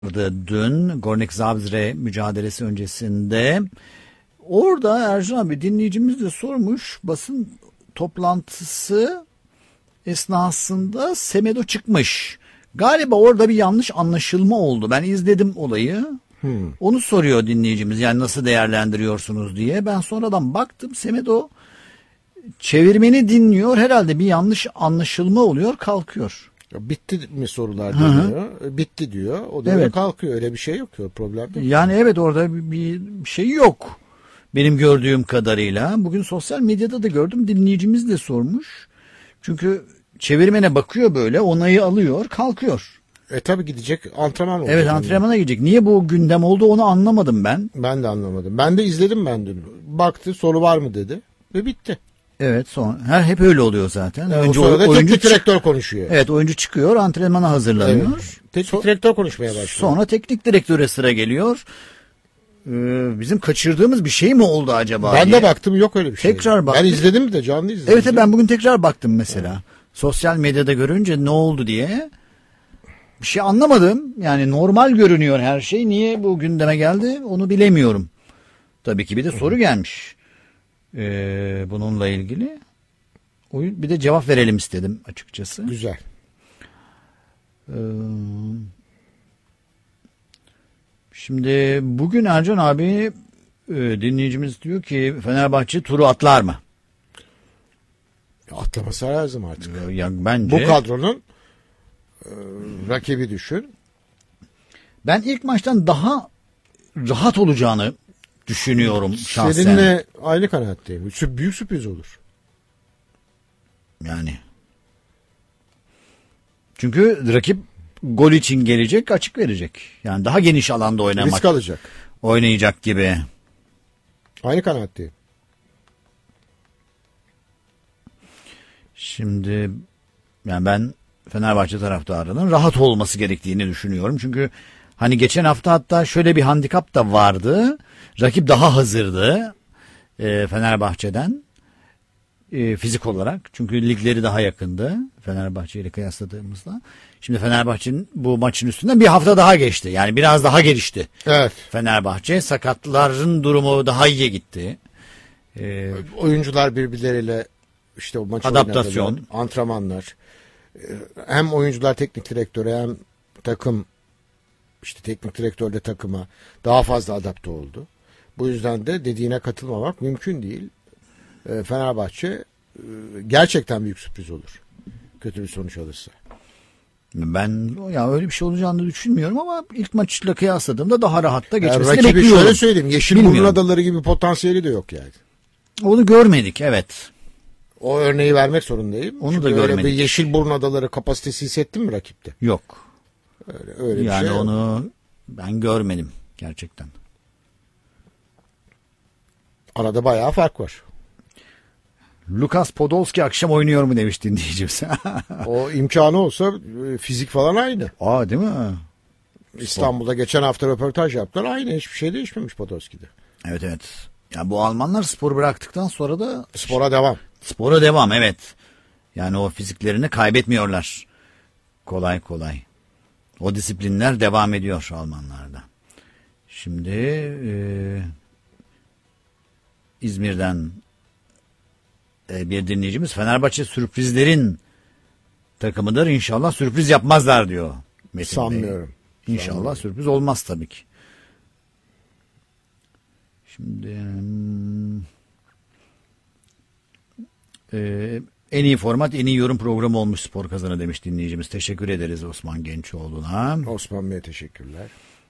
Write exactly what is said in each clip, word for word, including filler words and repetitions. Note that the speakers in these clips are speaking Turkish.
dün Gornik Zabrze mücadelesi öncesinde. Orada Ercan abi dinleyicimiz de sormuş, basın toplantısı esnasında Semedo çıkmış. Galiba orada bir yanlış anlaşılma oldu. Ben izledim olayı. Hmm. Onu soruyor dinleyicimiz, yani nasıl değerlendiriyorsunuz diye. Ben sonradan baktım, Semedo çevirmeni dinliyor. Herhalde bir yanlış anlaşılma oluyor, kalkıyor. Bitti mi sorular deniyor. Bitti diyor. O da evet. Öyle kalkıyor. Öyle bir şey yok. Problem değil. Yani evet, orada bir şey yok. Benim gördüğüm kadarıyla. Bugün sosyal medyada da gördüm. Dinleyicimiz de sormuş. Çünkü çevirmene bakıyor, böyle onayı alıyor, kalkıyor. E tabi gidecek, antrenman olacak. Evet, antrenmana gidecek. Niye bu gündem oldu onu anlamadım ben. Ben de anlamadım. Ben de izledim ben dün. Baktı, soru var mı dedi ve bitti. Evet, son her hep öyle oluyor zaten. Yani önce o sırada oyuncu teknik direktör konuşuyor. Evet, oyuncu çıkıyor, antrenmana hazırlanıyor. Evet. Teknik so- direktör konuşmaya başlıyor. Sonra teknik direktöre sıra geliyor. Ee, bizim kaçırdığımız bir şey mi oldu acaba Ben diye. de baktım, yok öyle bir şey. Tekrar baktım. Ben izledim de, canlı izledim. Evet, ben bugün tekrar baktım mesela. Evet. Sosyal medyada görünce ne oldu diye. Bir şey anlamadım. Yani normal görünüyor her şey. Niye bu gündeme geldi onu bilemiyorum. Tabii ki bir de soru gelmiş. Ee, bununla ilgili. Bir de cevap verelim istedim açıkçası. Güzel. Ee, şimdi bugün Ercan abi e, dinleyicimiz diyor ki Fenerbahçe turu atlar mı? Atlaması lazım artık. Yani bence, bu kadronun e, rakibi düşün. Ben ilk maçtan daha rahat olacağını düşünüyorum şahsen. Seninle aynı kanaatteyim. Büyük sürpriz olur. Yani. Çünkü rakip gol için gelecek, açık verecek. Yani daha geniş alanda oynamak. Risk alacak. Oynayacak gibi. Aynı kanaatteyim. Şimdi yani ben Fenerbahçe taraftarının rahat olması gerektiğini düşünüyorum. Çünkü hani geçen hafta hatta şöyle bir handikap da vardı. Rakip daha hazırdı e, Fenerbahçe'den e, fizik olarak. Çünkü ligleri daha yakındı Fenerbahçe ile kıyasladığımızda. Şimdi Fenerbahçe'nin bu maçın üstünden bir hafta daha geçti. Yani biraz daha gelişti. Evet. Fenerbahçe, sakatların durumu daha iyiye gitti. E, Oyuncular birbirleriyle işte o maçı adaptasyon, oynadılar, antrenmanlar. Hem oyuncular teknik direktöre hem takım işte teknik direktör de takıma daha fazla adapte oldu. Bu yüzden de dediğine katılmamak mümkün değil. Fenerbahçe gerçekten büyük sürpriz olur. Kötü bir sonuç alırsa. Ben ya öyle bir şey olacağını düşünmüyorum ama ilk maçla kıyasladığımda daha rahat da geçmesini yani rakibi bekliyorum. Şöyle söyleyeyim, Yeşilburnu Adaları gibi potansiyeli de yok yani. Onu görmedik, evet. O örneği vermek zorundayım. Onu Çünkü da görmedik. Öyle bir Yeşilburnu Adaları kapasitesi hissettin mi rakipte? Yok. Öyle, öyle yani bir şey onu yok. Ben görmedim gerçekten. Arada bayağı fark var. Lukas Podolski akşam oynuyor mu demiş dinleyicimiz. O imkanı olsa fizik falan aynı. Aa, değil mi? İstanbul'da geçen hafta röportaj yaptılar. Aynı, hiçbir şey değişmemiş Podolski'de. Evet evet. Ya bu Almanlar spor bıraktıktan sonra da spora devam. Spora devam, evet. Yani o fiziklerini kaybetmiyorlar. Kolay kolay. O disiplinler devam ediyor Almanlarda. Şimdi e, İzmir'den e, bir dinleyicimiz Fenerbahçe sürprizlerin takımıdır. İnşallah sürpriz yapmazlar diyor Metin Sanmıyorum. Bey. İnşallah Sanmıyorum. Sürpriz olmaz tabii ki. Şimdi e, en iyi format, en iyi yorum programı olmuş Spor Kazanı demiş dinleyicimiz. Teşekkür ederiz Osman Gençoğlu'na. Osman Bey'e teşekkürler.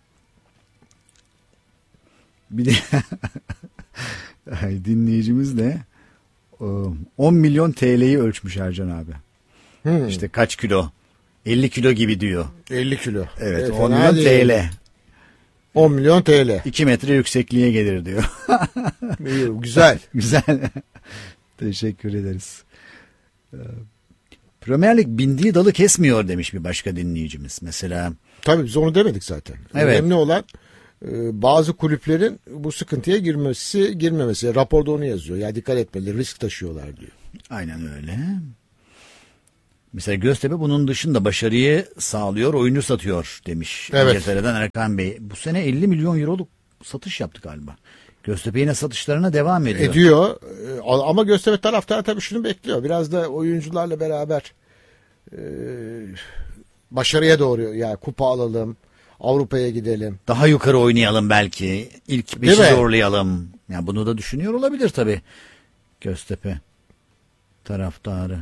Bir de dinleyicimiz de on milyon T L'yi ölçmüş Ercan abi. Hmm. İşte kaç kilo? elli kilo gibi diyor. elli kilo. Evet, e, on milyon T L. on milyon T L. iki metre yüksekliğe gelir diyor. Güzel. Güzel. Teşekkür ederiz. Premier Lig bindiği dalı kesmiyor demiş bir başka dinleyicimiz. Mesela. Tabii biz onu demedik zaten. Evet. Önemli olan bazı kulüplerin bu sıkıntıya girmesi, girmemesi. Raporda onu yazıyor. Ya dikkat etmeli, risk taşıyorlar diyor. Aynen öyle. Mesela Göztepe bunun dışında başarıyı sağlıyor, oyuncu satıyor demiş. Evet. İngiltere'den Erkan Bey. Bu sene elli milyon euroluk satış yaptı galiba. Göztepe yine satışlarına devam ediyor. Ediyor. Ee, Ama Göztepe taraftarı tabii şunu bekliyor. Biraz da oyuncularla beraber e, başarıya doğru, yani kupa alalım, Avrupa'ya gidelim. Daha yukarı oynayalım belki. İlk beşi zorlayalım. Yani bunu da düşünüyor olabilir tabii Göztepe taraftarı.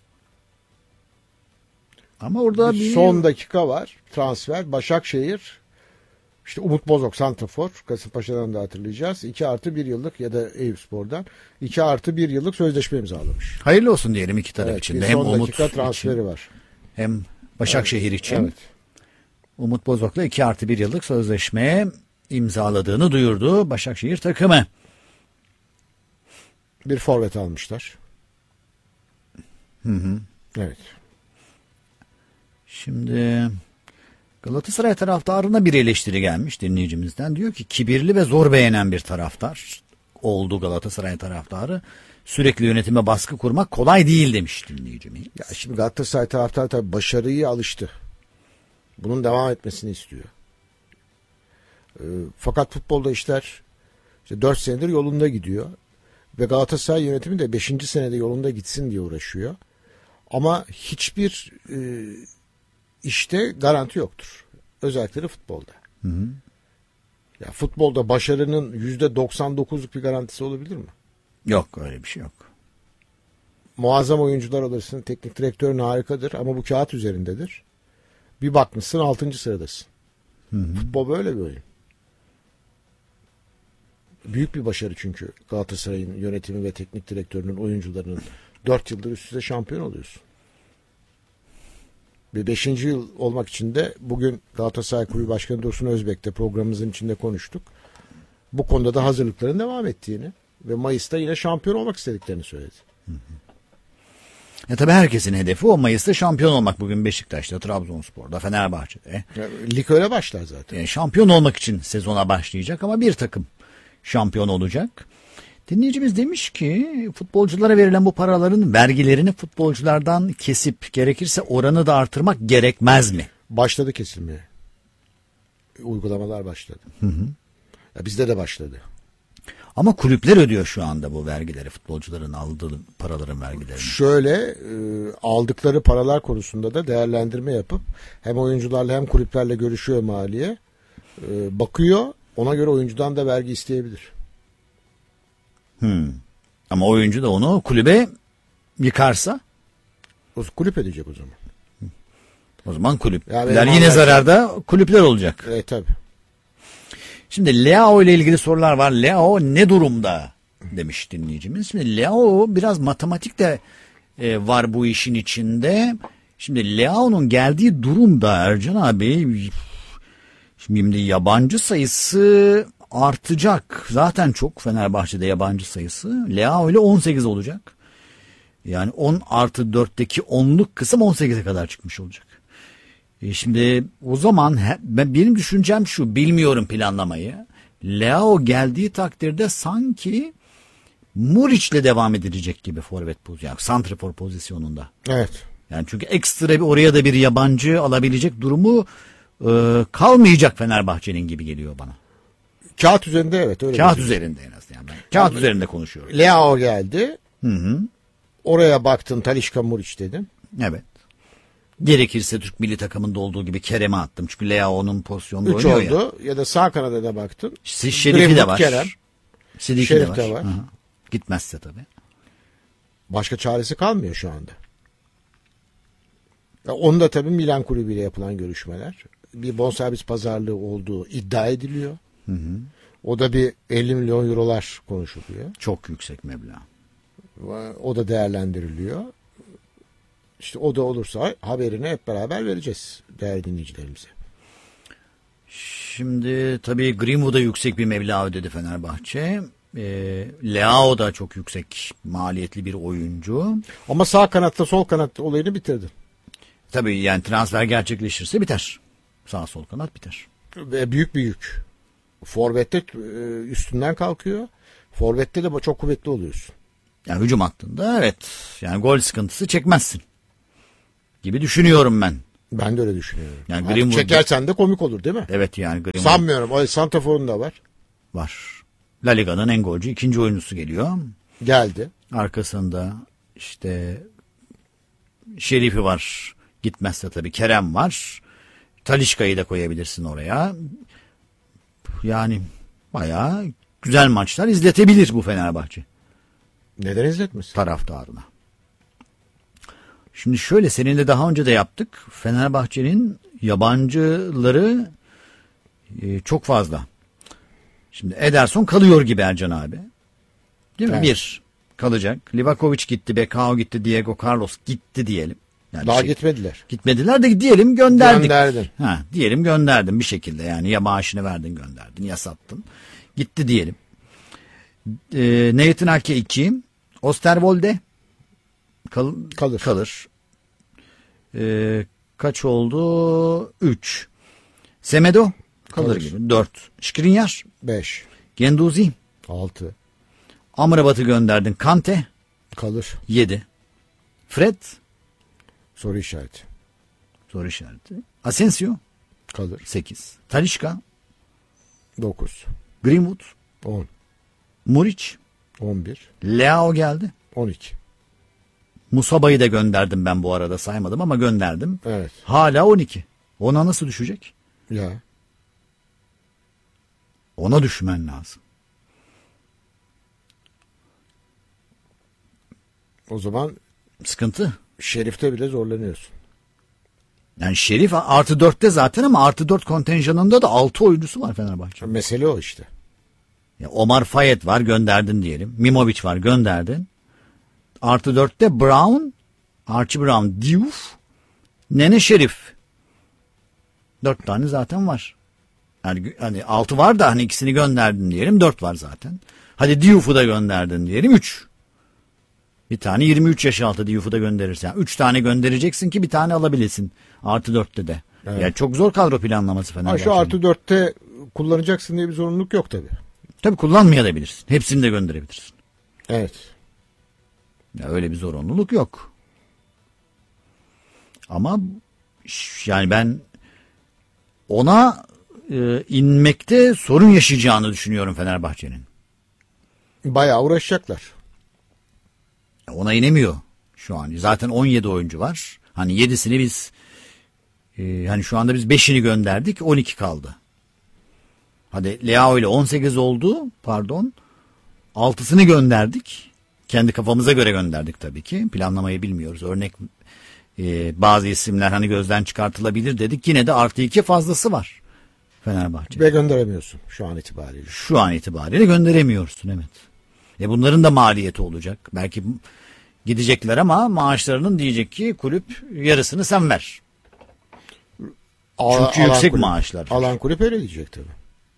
Ama orada bir bir son dakika var. Transfer. Başakşehir, işte Umut Bozok santrafor. Kasımpaşa'dan da hatırlayacağız. iki artı bir yıllık ya da Eyüpspor'dan iki artı bir yıllık sözleşme imzalamış. hayırlı olsun diyelim iki taraf Evet, için de. bir Hem son Umut dakika transferi için, var. hem Başakşehir Evet, için. evet. Umut Bozok'la iki artı bir yıllık sözleşme imzaladığını duyurdu Başakşehir takımı. Bir forvet almışlar. Hı hı. Evet. Şimdi Galatasaray taraftarına bir eleştiri gelmiş dinleyicimizden. Diyor ki kibirli ve zor beğenen bir taraftar oldu Galatasaray taraftarı. Sürekli yönetime baskı kurmak kolay değil demiş dinleyicimiz. Ya şimdi Galatasaray taraftarı tabii başarıya alıştı. Bunun devam etmesini istiyor. E, fakat futbolda işler işte dört senedir yolunda gidiyor. Ve Galatasaray yönetimi de beşinci senede yolunda gitsin diye uğraşıyor. Ama hiçbir e, işte garanti yoktur. Özellikle de futbolda. Hı hı. Ya futbolda başarının yüzde doksan dokuzluk bir garantisi olabilir mi? Yok, öyle bir şey yok. Muazzam oyuncular alırsın. Teknik direktörün harikadır ama bu kağıt üzerindedir. Bir bakmışsın altıncı sıradasın. Hı hı. Futbol böyle bir oyun. Büyük bir başarı çünkü Galatasaray'ın yönetimi ve teknik direktörünün, oyuncularının dört yıldır üst üste şampiyon oluyorsun. Ve beşinci yıl olmak için de bugün Galatasaray Kulübü Başkanı Dursun Özbek'te programımızın içinde konuştuk. Bu konuda da hazırlıkların devam ettiğini ve Mayıs'ta yine şampiyon olmak istediklerini söyledi. Hı hı. E tabii herkesin hedefi o Mayıs'ta şampiyon olmak. Bugün Beşiktaş'ta, Trabzonspor'da, Fenerbahçe'de. Ya, lig öyle başlar zaten. E, şampiyon olmak için sezona başlayacak ama bir takım şampiyon olacak. Dinleyicimiz demiş ki futbolculara verilen bu paraların vergilerini futbolculardan kesip gerekirse oranı da artırmak gerekmez mi? Başladı kesilmeye. Uygulamalar başladı. Hı hı. Ya bizde de başladı. Ama kulüpler ödüyor şu anda bu vergileri, futbolcuların aldığı paraların vergilerini. Şöyle e, aldıkları paralar konusunda da değerlendirme yapıp hem oyuncularla hem kulüplerle görüşüyor maliye. E, bakıyor, ona göre oyuncudan da vergi isteyebilir. Hmm. Ama oyuncu da onu kulübe yıkarsa? O kulüp edecek o zaman. O zaman kulüpler ya yine zararda, kulüpler olacak. Evet tabii. Şimdi Leao ile ilgili sorular var. Leao ne durumda demiş dinleyicimiz. Şimdi Leao biraz matematik de e, var bu işin içinde. Şimdi Leao'nun geldiği durumda Ercan abi, şimdi yabancı sayısı artacak. Zaten çok Fenerbahçe'de yabancı sayısı. Leao ile on sekiz olacak. Yani on artı dörtteki onluk kısım on sekize kadar çıkmış olacak. E şimdi o zaman ben, benim düşüncem şu, bilmiyorum planlamayı. Leao geldiği takdirde sanki Muriç'le devam edilecek gibi forvet pozisyonu. Yani santrafor pozisyonunda. Evet. Yani çünkü ekstra bir oraya da bir yabancı alabilecek durumu e, kalmayacak Fenerbahçe'nin gibi geliyor bana. Kağıt üzerinde evet öyle. Kağıt üzerinde en azından. Ben. Kağıt yani, üzerinde konuşuyorum. Leao geldi. Hı hı. Oraya baktın, Talisca, Muriç dedin. Evet. Gerekirse Türk milli takımında olduğu gibi Kerem'e attım. Çünkü Leao'nun pozisyonda Üç oynuyor ya. oldu. Ya da sağ kanada da baktın. Şerifi de var. Kerem. Şerifi Şerif de var. de var. Aha. Gitmezse tabii. Başka çaresi kalmıyor şu anda. Ya onu da tabii Milan kulübüyle yapılan görüşmeler. Bir bonservis pazarlığı olduğu iddia ediliyor. Hı hı. O da bir elli milyon eurolar konuşuluyor. Çok yüksek meblağ. O da değerlendiriliyor. İşte o da olursa haberini hep beraber vereceğiz değerli dinleyicilerimize. Şimdi tabii Greenwood'a yüksek bir meblağ ödedi Fenerbahçe. E, Leao da çok yüksek maliyetli bir oyuncu. Ama sağ kanatta sol kanatta olayını bitirdi. Tabii yani transfer gerçekleşirse biter. Sağ sol kanat biter. Ve büyük bir yük. Forvet'te üstünden kalkıyor. Forvet'te de çok kuvvetli oluyorsun. Yani hücum hattında evet. Yani gol sıkıntısı çekmezsin. gibi düşünüyorum ben. Ben de öyle düşünüyorum. Yani Artık Greenwood- çekersen de komik olur değil mi? Evet yani Greenwood Sanmıyorum. O Santrafor'un da var. var. La Liga'nın en golcü ikinci oyuncusu geliyor. Geldi. Arkasında işte Şerif'i var. Gitmezse tabii Kerem var. Talisca'yı da koyabilirsin oraya. Yani bayağı güzel maçlar izletebilir bu Fenerbahçe Neden izletmesin? taraftarına. Şimdi şöyle, seninle daha önce de yaptık. Fenerbahçe'nin yabancıları e, çok fazla. Şimdi Ederson kalıyor gibi Ercan abi. Değil mi? Evet. Bir kalacak. Livakovic gitti, Bekao gitti, Diego Carlos gitti diyelim. Yani Daha şey- gitmediler. Gitmediler de diyelim gönderdik. Gönderdin. Ha, diyelim gönderdim bir şekilde, yani ya maaşını verdin gönderdin ya sattın. Gitti diyelim. Ee, Nathan Ake iki. Osterwolde kal Kalır. kalır. Ee, kaç oldu? üç. Semedo kalır, Kalır. gibi. dört. Skriniar, beş. Genduzi, altı. Amrabat'ı gönderdin. Kante Kalır. yedi. Fred Soru işareti. soru işareti. Asensio Kalır. sekiz. Talisca, dokuz. Greenwood, on. Muric, on bir. Leao geldi. on iki. Musaba'yı da gönderdim ben, bu arada saymadım ama gönderdim. Evet. Hala on iki. Ona nasıl düşecek? Ya. Ona düşmen lazım. O zaman Sıkıntı. Şerif'te bile zorlanıyorsun. Yani Şerif artı dörtte zaten, ama artı dört kontenjanında da altı oyuncusu var Fenerbahçe. Mesele o işte. Ya Omar Fayet var, gönderdin diyelim. Mimovic var, gönderdin. Artı dörtte Brown, Archie Brown, Diouf, Nene Şerif. Dört tane zaten var. Yani hani altı var da hani ikisini gönderdin diyelim, dört var zaten. Hadi Diouf'u da gönderdin diyelim, üç. Bir tane yirmi üç yaş altı Diouf'u da gönderirsen. Üç tane göndereceksin ki bir tane alabilesin. Artı dörtte de. Evet. Yani çok zor kadro planlaması Ha, Fenerbahçe'nin. şu artı dörtte kullanacaksın diye bir zorunluluk yok tabii. Tabii kullanmayabilirsin. Hepsini de gönderebilirsin. Evet. Ya öyle bir zorunluluk yok. Ama ş- yani ben ona e, inmekte sorun yaşayacağını düşünüyorum Fenerbahçe'nin. Bayağı uğraşacaklar. Ona inemiyor şu an. Zaten on yedi oyuncu var. Hani yedisini biz e, hani şu anda biz beşini gönderdik, on iki kaldı. Hadi Leao ile on sekiz oldu, pardon. altısını gönderdik. Kendi kafamıza göre gönderdik tabii ki. Planlamayı bilmiyoruz. Örnek e, bazı isimler hani gözden çıkartılabilir dedik. Yine de artı iki fazlası var Fenerbahçe. Ve gönderemiyorsun şu an itibariyle. Şu an itibariyle gönderemiyorsun, evet. E bunların da maliyeti olacak. Belki gidecekler ama maaşlarının diyecek ki kulüp yarısını sen ver. Al- Çünkü yüksek kulüp- maaşlar. Alan kulüp öyle diyecek tabii.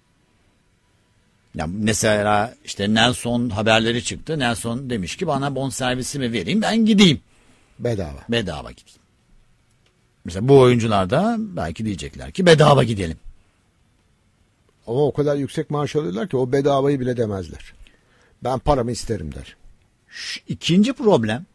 Ya mesela işte Nelson haberleri çıktı. Nelson demiş ki bana bonservisimi vereyim, ben gideyim. Bedava. Bedava gideyim. Mesela bu oyuncular da belki diyecekler ki bedava gidelim. Ama o kadar yüksek maaş alıyorlar ki o bedavayı bile demezler. Ben paramı isterim der. Şu ikinci problem,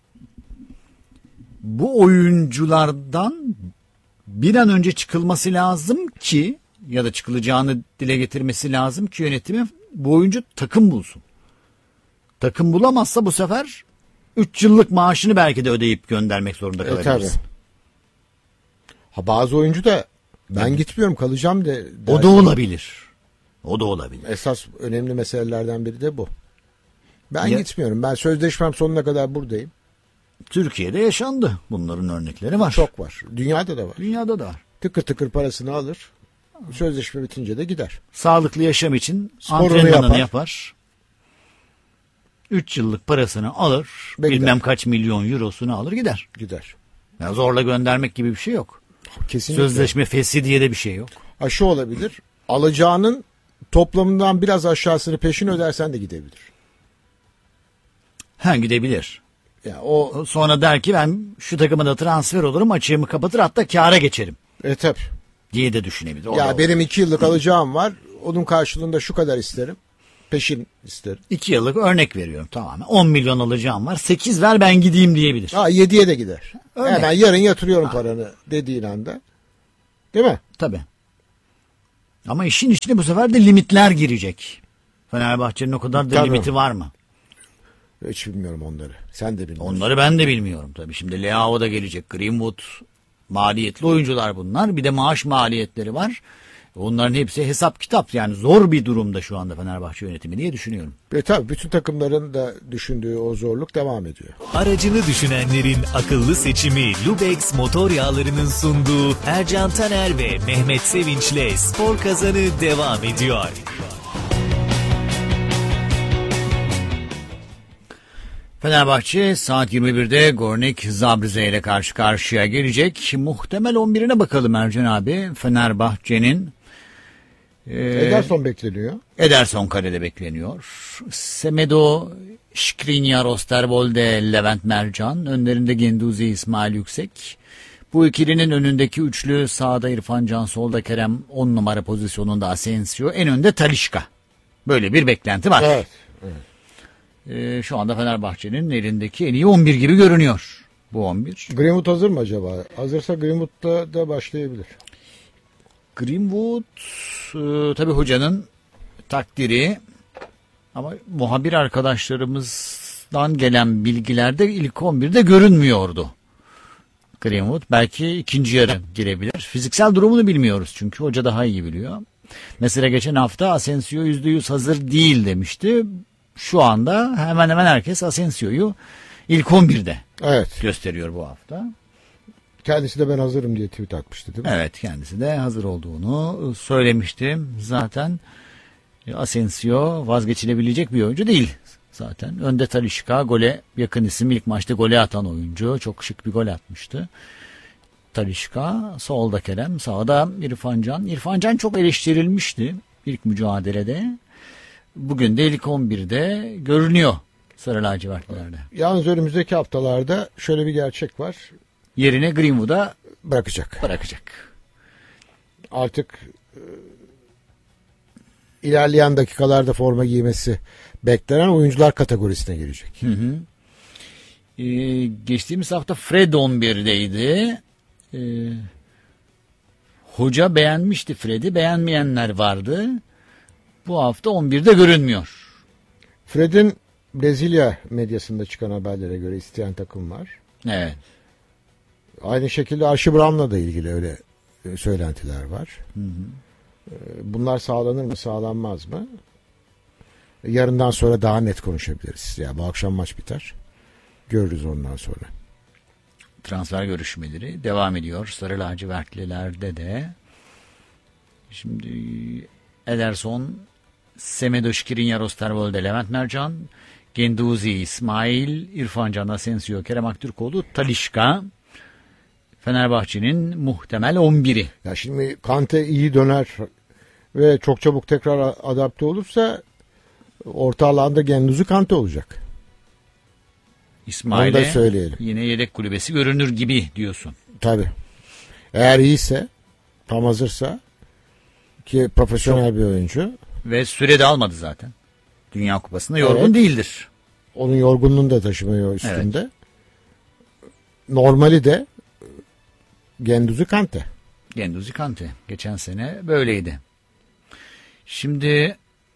bu oyunculardan bir an önce çıkılması lazım ki, ya da çıkılacağını dile getirmesi lazım ki yönetimi, bu oyuncu takım bulsun. Takım bulamazsa bu sefer üç yıllık maaşını belki de ödeyip göndermek zorunda E tabii. kalabiliriz. Ha, bazı oyuncu da ben gitmiyorum kalacağım de der. O da olabilir. O da olabilir. Esas önemli meselelerden biri de bu. Ben Ya- gitmiyorum. Ben sözleşmem sonuna kadar buradayım. Türkiye'de yaşandı. Bunların örnekleri var. Çok var. Dünyada da var. Dünyada da var. Tıkır tıkır parasını alır. Sözleşme bitince de gider. Sağlıklı yaşam için Sporunu antrenmanını yapar. yapar. üç yıllık parasını alır. Ve bilmem gider. kaç milyon eurosunu alır gider. Gider. Ya zorla göndermek gibi bir şey yok. Kesinlikle. Sözleşme fesli diye de bir şey yok. Aşı olabilir. Alacağının toplamından biraz aşağısını peşin ödersen de gidebilir. Ha, gidebilir. Ya o Sonra der ki ben şu takıma da transfer olurum, açığımı kapatır, hatta kâra geçerim e tabii. diye de düşünebilir. O da Ya olur. benim iki yıllık alacağım var. Onun karşılığında şu kadar isterim. peşin isterim. iki yıllık örnek veriyorum tamamen. on milyon alacağım var. sekiz ver ben gideyim diyebilir. Ha, yediye de gider. Örnek. Hemen yarın yatırıyorum ha. paranı dediğin anda. Değil mi? Tabii. Ama işin içine bu sefer de limitler girecek. Fenerbahçe'nin o kadar da Tabii. limiti var mı? Hiç bilmiyorum onları. Sen de bilmiyorsun. Onları ben de bilmiyorum tabii. Şimdi Leao da gelecek. Greenwood maliyetli oyuncular bunlar. Bir de maaş maliyetleri var. Onların hepsi hesap kitap. Yani zor bir durumda şu anda Fenerbahçe yönetimi diye düşünüyorum. Ve tabii bütün takımların da düşündüğü o zorluk devam ediyor. Aracını düşünenlerin akıllı seçimi Lubex motor yağlarının sunduğu Ercan Taner ve Mehmet Sevinç'le Spor Kazanı devam ediyor. Fenerbahçe saat yirmi birde Gornik Zabrze ile karşı karşıya gelecek. Muhtemel on birine bakalım Ercan abi. Fenerbahçe'nin e, Ederson bekleniyor. Ederson kalede bekleniyor. Semedo, Skriniar, Osterwolde, Levent Mercan. Önlerinde Genduzi, İsmail Yüksek. Bu ikilinin önündeki üçlü sağda İrfan Can, solda Kerem, on numara pozisyonunda Asensio, en önde Talisca. Böyle bir beklenti var. Evet. evet. Ee, şu anda Fenerbahçe'nin elindeki en iyi on bir gibi görünüyor bu on bir. Greenwood hazır mı acaba? Hazırsa Greenwood'da da başlayabilir. Greenwood e, tabii hocanın takdiri ama muhabir arkadaşlarımızdan gelen bilgilerde ilk on birde görünmüyordu. Greenwood belki ikinci yarı girebilir. Fiziksel durumunu bilmiyoruz çünkü hoca daha iyi biliyor. Mesela geçen hafta Asensio yüzde yüz hazır değil demişti. Şu anda hemen hemen herkes Asensio'yu ilk on birde evet. gösteriyor bu hafta. Kendisi de ben hazırım diye tweet atmıştı değil mi? Evet, kendisi de hazır olduğunu söylemiştim. Zaten Asensio vazgeçilebilecek bir oyuncu değil zaten. Önde Talisca, gole yakın isim, ilk maçta gole atan oyuncu. Çok şık bir gol atmıştı. Talisca, solda Kerem, sağda İrfan Can. İrfan Can çok eleştirilmişti ilk mücadelede. Bugün de ilk on birde görünüyor Sarı lacivertlilerde. Yalnız önümüzdeki haftalarda şöyle bir gerçek var. Yerine Greenwood'a bırakacak. Bırakacak. Artık e, ilerleyen dakikalarda forma giymesi beklenen oyuncular kategorisine girecek. Hı hı. Ee, geçtiğimiz hafta Fred on birdeydi. Ee, hoca beğenmişti Fred'i. Beğenmeyenler vardı. Bu hafta on birde görünmüyor. Fred'in Brezilya medyasında çıkan haberlere göre isteyen takım var. Evet. Aynı şekilde Archie Brown'la da ilgili öyle söylentiler var. Hı hı. Bunlar sağlanır mı sağlanmaz mı? Yarından sonra daha net konuşabiliriz. Ya bu akşam maç biter. Görürüz ondan sonra. Transfer görüşmeleri devam ediyor. Sarı lacivertlilerde de. Şimdi Ederson, Semedo, Skriniar, Osterwolde, Levent Mercan, Genduzi, İsmail, İrfan Can, Asensio, Kerem Aktürkoğlu, Talisca. Fenerbahçe'nin muhtemel on biri. Ya şimdi Kante iyi döner ve çok çabuk tekrar adapte olursa orta alanda Genduzi, Kante olacak. İsmail'e söyleyelim. Yine yedek kulübesi görünür gibi diyorsun. Tabii. Eğer iyiyse, tam hazırsa ki profesyonel çok, bir oyuncu. Ve süre de almadı zaten. Dünya Kupası'nda yorgun evet. değildir. Onun yorgunluğunu da taşımıyor üstünde. Evet. Normali de Genduzi, Kante. Genduzi, Kante. Geçen sene böyleydi. Şimdi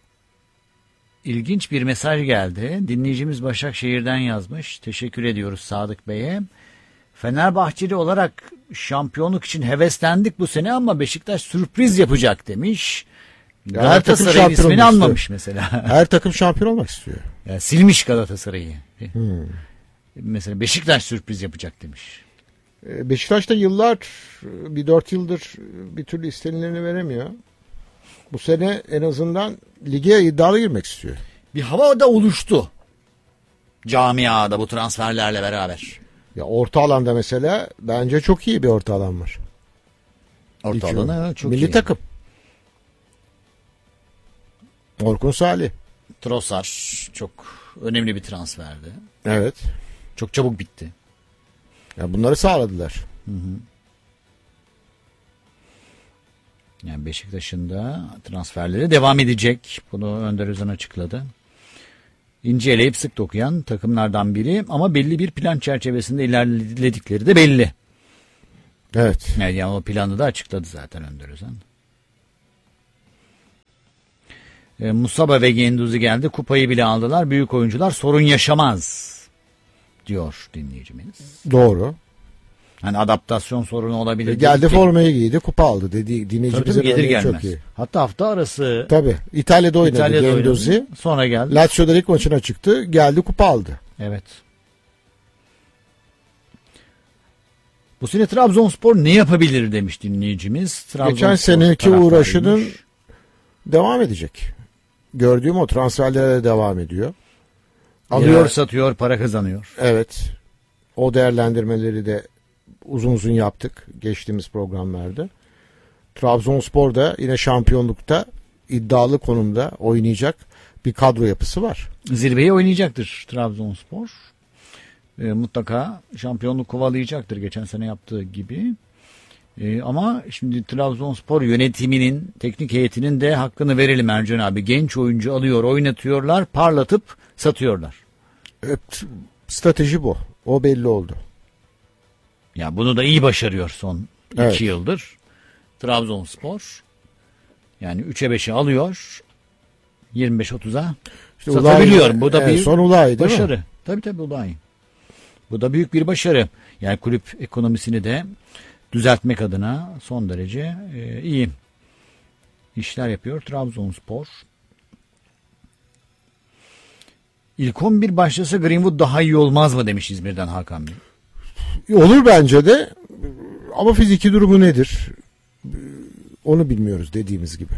ilginç bir mesaj geldi. Dinleyicimiz Başakşehir'den yazmış. Teşekkür ediyoruz Sadık Bey'e. Fenerbahçeli olarak şampiyonluk için heveslendik bu sene ama Beşiktaş sürpriz yapacak demiş. Ya Galatasaray'ın ismini anmamış mesela. Her takım şampiyon olmak istiyor. Yani silmiş Galatasaray'ı. Hmm. Mesela Beşiktaş sürpriz yapacak demiş. Beşiktaş'ta yıllar, bir dört yıldır bir türlü istenileni veremiyor. Bu sene en azından lige iddialı girmek istiyor. Bir hava da oluştu. Camiada bu transferlerle beraber. Ya orta alanda mesela bence çok iyi bir orta alan var. Orta alana çok Milli iyi. Milli takım. Orkun Salih. Trossard çok önemli bir transferdi. Evet. Çok çabuk bitti. Ya bunları sağladılar. Hı hı. Yani Beşiktaş'ın da transferleri devam edecek. Bunu Önder Özen açıkladı. İnceleyip sık dokuyan takımlardan biri ama belli bir plan çerçevesinde ilerledikleri de belli. Evet. Yani, yani o planı da açıkladı zaten Önder Özen. E, Musaba ve Genduzi geldi. Kupayı bile aldılar. Büyük oyuncular sorun yaşamaz diyor dinleyicimiz. Doğru. Hani adaptasyon sorunu olabilir. Geldi, ki. formayı giydi, kupa aldı dedi dinleyicimizin Tabii, gelir örneği gelmez. çok iyi. Hatta hafta arası Tabii. İtalya'da oynadı İtalya'da Genduzi. oynadı. Sonra geldi. Lazio'da ilk maçına çıktı. Geldi, kupa aldı. Evet. Bu sene Trabzonspor ne yapabilir demiş dinleyicimiz. Trabzonspor Geçen seneki taraftarıymış. uğraşının devam edecek. Gördüğüm o transferlere de devam ediyor. Alıyor, Yine- satıyor, para kazanıyor. Evet. O değerlendirmeleri de uzun uzun yaptık geçtiğimiz programlarda. Trabzonspor da yine şampiyonlukta iddialı konumda oynayacak bir kadro yapısı var. Zirveyi oynayacaktır Trabzonspor. E, mutlaka şampiyonluk kovalayacaktır geçen sene yaptığı gibi. E, ama şimdi Trabzonspor yönetiminin, teknik heyetinin de hakkını verelim Ercan abi. Genç oyuncu alıyor, oynatıyorlar, parlatıp satıyorlar. Evet, strateji bu. O belli oldu. Ya bunu da iyi başarıyor son Evet. iki yıldır. Trabzonspor yani üçe beşe alıyor. yirmi beş otuza İşte satabiliyor. Ulay- Bu da en bir son Ulay değil mi? başarı. Tabii tabii Ulay. Bu da büyük bir başarı. Yani kulüp ekonomisini de düzeltmek adına son derece e, iyi işler yapıyor Trabzonspor. İlk on bir başlasa Greenwood daha iyi olmaz mı demiş İzmir'den Hakan Bey. Olur bence de, ama fiziki durumu nedir? Onu bilmiyoruz dediğimiz gibi.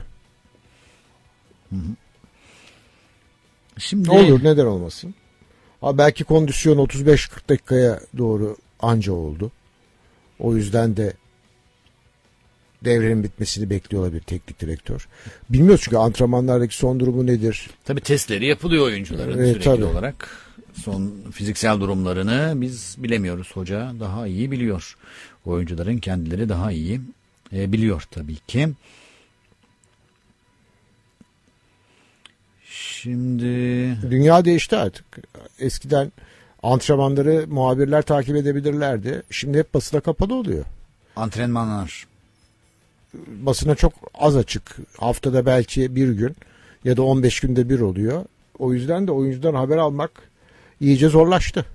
Şimdi Ne olur, neden olmasın? Ha, belki kondisyon otuz beş kırk dakikaya doğru anca oldu. O yüzden de devrenin bitmesini bekliyor olabilir teknik direktör. Bilmiyoruz çünkü antrenmanlardaki son durumu nedir? tabii testleri yapılıyor oyuncuların Evet, sürekli tabii. olarak. Son fiziksel durumlarını biz bilemiyoruz. Hoca daha iyi biliyor. Oyuncuların kendileri daha iyi e, biliyor tabii ki. Şimdi Dünya değişti artık. Eskiden antrenmanları muhabirler takip edebilirlerdi. Şimdi hep basına kapalı oluyor. antrenmanlar Basına çok az açık. Haftada belki bir gün ya da on beş günde bir oluyor. O yüzden de oyuncudan haber almak iyice zorlaştı.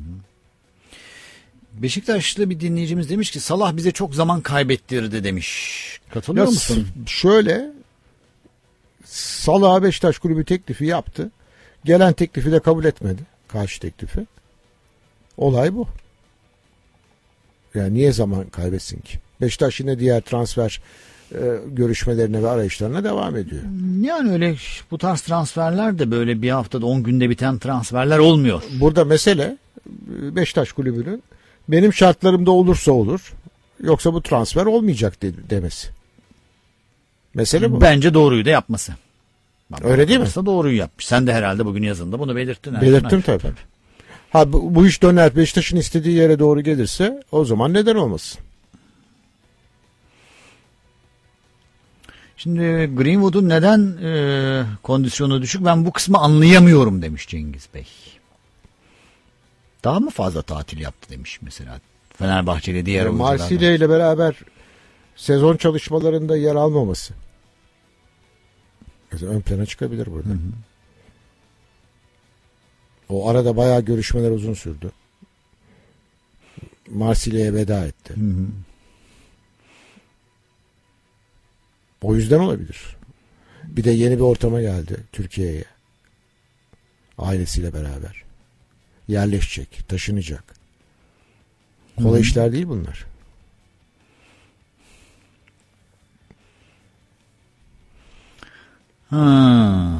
Beşiktaşlı bir dinleyicimiz demiş ki Salah bize çok zaman kaybettirdi demiş. Katılıyor Ya musun? s- Şöyle, Salah'a Beşiktaş kulübü teklifi yaptı. Gelen teklifi de kabul etmedi. Karşı teklifi. Olay bu. Yani niye zaman kaybetsin ki? Beşiktaş yine diğer transfer e, görüşmelerine ve arayışlarına devam ediyor. Yani öyle bu tarz transferler de böyle bir haftada on günde biten transferler olmuyor. Burada mesele e, Beşiktaş kulübünün benim şartlarımda olursa olur, yoksa bu transfer olmayacak de- demesi. Mesele bu. Bence doğruyu da yapması. Bak, Öyle değil mi? yapması doğruyu yapmış. Sen de herhalde bugün yazında bunu belirttin. Ercan Belirttim abi. tabii. Ha, bu, bu iş döner, Beşiktaş'ın istediği yere doğru gelirse o zaman neden olmasın? Şimdi Greenwood'un neden e, kondisyonu düşük ben bu kısmı anlayamıyorum demiş Cengiz Bey. Daha mı fazla tatil yaptı demiş mesela. Fenerbahçeli diğer Yani oyunculardan. Marsilya ile beraber sezon çalışmalarında yer almaması. Mesela ön plana çıkabilir burada. Hı hı. O arada bayağı görüşmeler uzun sürdü. Marsilya'ya veda etti. Hı hı. O yüzden olabilir. Bir de yeni bir ortama geldi Türkiye'ye. Ailesiyle beraber. Yerleşecek, taşınacak. Kolay Hı hı. işler değil bunlar. Ha.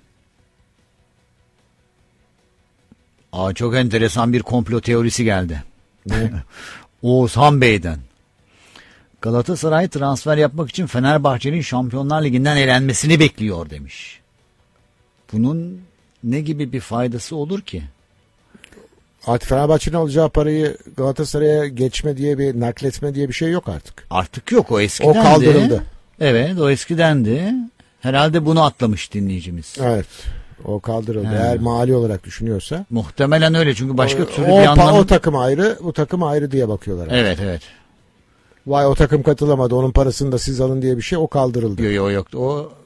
Aa, çok enteresan bir komplo teorisi geldi. Ne? Oğuzhan Bey'den. Galatasaray transfer yapmak için Fenerbahçe'nin Şampiyonlar Ligi'nden elenmesini bekliyor demiş. Bunun ne gibi bir faydası olur ki? Artık Fenerbahçe'nin alacağı parayı Galatasaray'a geçme diye bir nakletme diye bir şey yok artık. Artık yok o O eskiden kaldırıldı. Evet, o eskidendi. Herhalde bunu atlamış dinleyicimiz. Evet. O kaldırıldı. He. Eğer mali olarak düşünüyorsa. Muhtemelen öyle çünkü başka o, türlü o, bir pa- anlamı. o takım ayrı, bu takım ayrı diye bakıyorlar. Evet, evet. Vay o takım katılamadı, onun parasını da siz alın diye bir şey, o kaldırıldı. Yok yok yok. O